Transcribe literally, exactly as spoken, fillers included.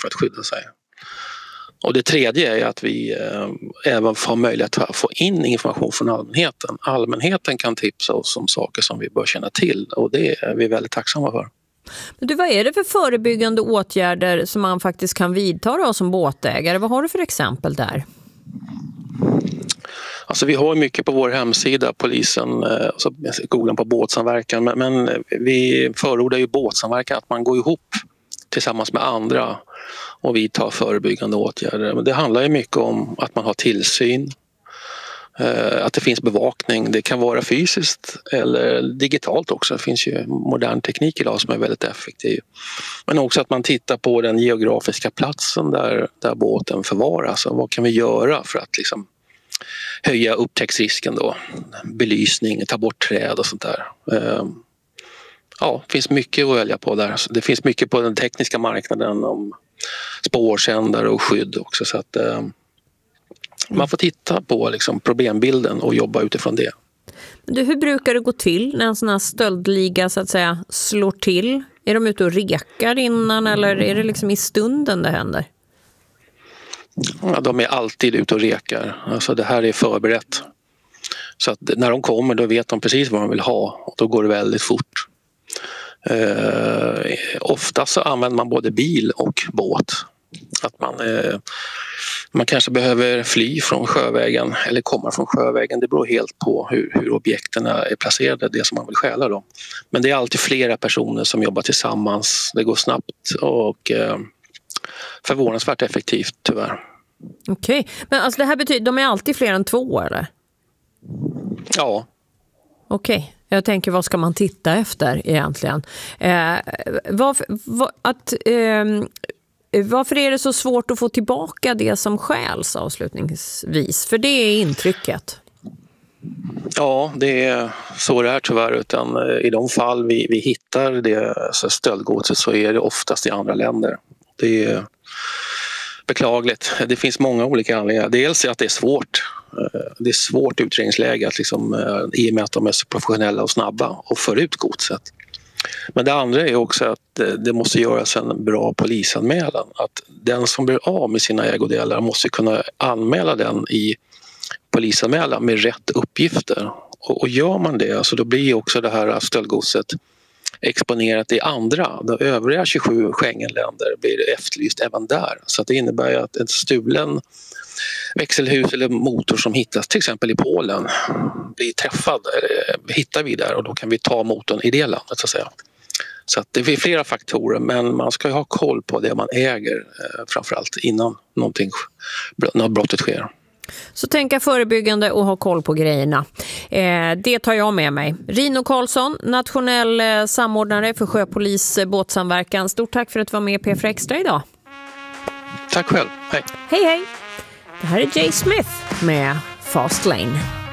för att skydda sig. Och det tredje är att vi eh, även får möjlighet att få in information från allmänheten. Allmänheten kan tipsa oss om saker som vi bör känna till och det är vi väldigt tacksamma för. Men du, vad är det för förebyggande åtgärder som man faktiskt kan vidta då som båtägare? Vad har du för exempel där? Alltså vi har mycket på vår hemsida, polisen, alltså googla på båtsamverkan, men, men vi förordar ju båtsamverkan, att man går ihop tillsammans med andra och vi tar förebyggande åtgärder. Men det handlar ju mycket om att man har tillsyn, att det finns bevakning. Det kan vara fysiskt eller digitalt också. Det finns ju modern teknik idag som är väldigt effektiv. Men också att man tittar på den geografiska platsen där, där båten förvaras. Vad kan vi göra för att liksom höja upptäcktsrisken då? Belysning, ta bort träd och sånt där. Ja, det finns mycket att välja på där. Det finns mycket på den tekniska marknaden om spårsändare och skydd också. Så att man får titta på liksom problembilden och jobba utifrån det. Du, hur brukar det gå till när en sån här stöldliga så att säga slår till? Är de ute och rekar innan eller är det liksom i stunden det händer? Ja, de är alltid ute och rekar. Alltså det här är förberett. Så att när de kommer då vet de precis vad de vill ha och då går det väldigt fort. Eh, ofta så använder man både bil och båt. Att man, eh, man kanske behöver fly från sjövägen eller komma från sjövägen. Det beror helt på hur, hur objekten är placerade, det som man vill stjäla då. Men det är alltid flera personer som jobbar tillsammans. Det går snabbt och eh, förvånansvärt effektivt tyvärr. Okej, okay. Men alltså det här betyder, de är alltid fler än två eller? Ja. Okej, okay. Jag tänker vad ska man titta efter egentligen? Eh, vad, vad, att... Eh, Varför är det så svårt att få tillbaka det som stjäls avslutningsvis? För det är intrycket. Ja, det är så det är tyvärr. Utan i de fall vi, vi hittar det stöldgodset så är det oftast i andra länder. Det är beklagligt. Det finns många olika anledningar. Dels är att det är svårt. Det är svårt utredningsläge att liksom, i och med att de är så professionella och snabba och för ut godset. Men det andra är också att det måste göras en bra polisanmälan. Att den som blir av med sina ägodelar måste kunna anmäla den i polisanmälan med rätt uppgifter. Och gör man det så då blir också det här stöldgodset exponerat i andra. De övriga tjugosju Schengenländer blir efterlyst även där. Så det innebär att en stulen växelhus eller motor som hittas till exempel i Polen blir träffad, hittar vi där och då kan vi ta motorn i det landet så att säga. Så att det finns flera faktorer men man ska ju ha koll på det man äger framförallt innan någonting, när brottet sker. Så tänka förebyggande och ha koll på grejerna. Eh, det tar jag med mig. Rino Karlsson, nationell eh, samordnare för sjöpolis eh, båtsamverkan. Stort tack för att du var med i P F Extra idag. Tack själv. Hej. Hej hej. Det här är Jay Smith med Fast Lane.